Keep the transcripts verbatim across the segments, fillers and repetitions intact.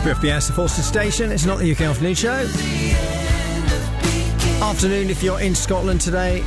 B F B S, the Forces Station. It's not the U K Afternoon Show. Afternoon if you're in Scotland today.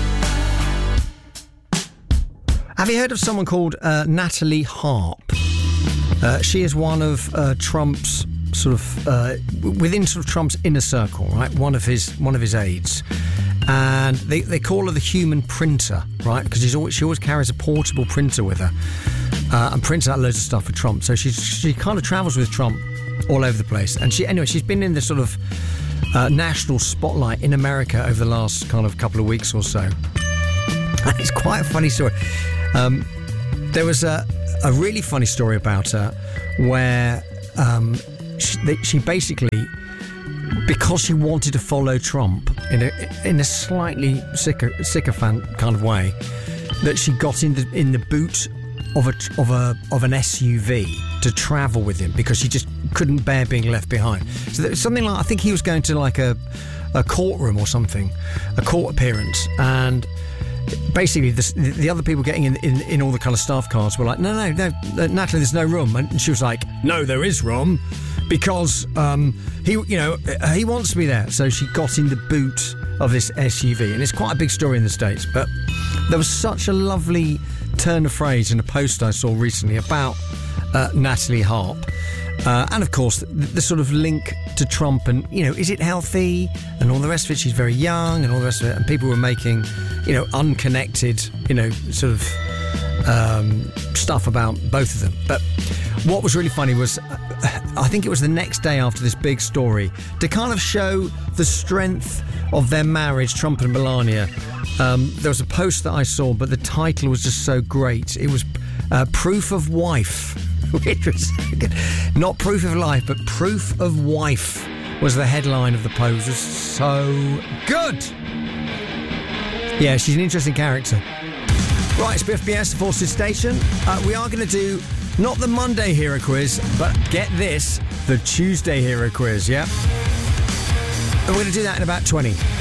Have you heard of someone called uh, Natalie Harp? Uh, she is one of uh, Trump's sort of uh, within sort of Trump's inner circle, right? One of his one of his aides, and they, they call her the human printer, right? Because she's always, she always carries a portable printer with her uh, and prints out loads of stuff for Trump. So she she kind of travels with Trump all over the place. And she anyway, she's been in this sort of uh, national spotlight in America over the last kind of couple of weeks or so. And it's quite a funny story. Um, there was a, a really funny story about her where um, she, they, she basically, because she wanted to follow Trump in a in a slightly syco- sycophant kind of way, that she got in the in the boot of a of a of an S U V to travel with him because she just couldn't bear being left behind. So there was something like, I think he was going to like a a courtroom or something, a court appearance, and basically the, the other people getting in, in in all the kind of staff cars were like, no, no, no, Natalie, there's no room. And she was like, no, there is room, because um, he, you know, he wants me there. So she got in the boot of this S U V, and it's quite a big story in the States. But there was such a lovely turn of phrase in a post I saw recently about uh, Natalie Harp. Uh, and of course, the, the sort of link to Trump and, you know, is it healthy and all the rest of it? She's very young and all the rest of it. And people were making, you know, unconnected, you know, sort of um, stuff about both of them. But what was really funny was, I think it was the next day after this big story, to kind of show the strength of their marriage, Trump and Melania. Um, there was a post that I saw, but the title was just so great. It was uh, Proof of Wife. Which was not proof of life, but proof of wife was the headline of the post. It was so good. Yeah, she's an interesting character. Right, it's B F B S, the Forces Station. Uh, we are going to do not the Monday Hero Quiz, but get this, the Tuesday Hero Quiz, yeah? And we're going to do that in about twenty.